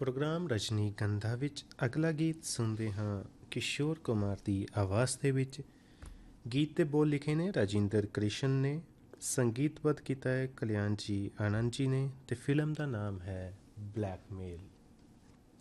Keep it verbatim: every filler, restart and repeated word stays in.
Programme ਰਜਨੀਗੰਧਾ ਵਿੱਚ ਅਗਲਾ ਗੀਤ ਸੁਣਦੇ ਹਾਂ ਕਿਸ਼ੋਰ ਕੁਮਾਰ ਦੀ ਆਵਾਜ਼ ਦੇ ਵਿੱਚ। ਗੀਤ ਦੇ ਬੋਲ ਲਿਖੇ ਨੇ ਰਾਜਿੰਦਰ ਕ੍ਰਿਸ਼ਨ ਨੇ, ਸੰਗੀਤਬੱਧ ਕੀਤਾ ਹੈ ਕਲਿਆਣ ਜੀ ਆਨੰਦ ਜੀ ਨੇ, ਅਤੇ ਫਿਲਮ ਦਾ ਨਾਮ ਹੈ ਬਲੈਕਮੇਲ।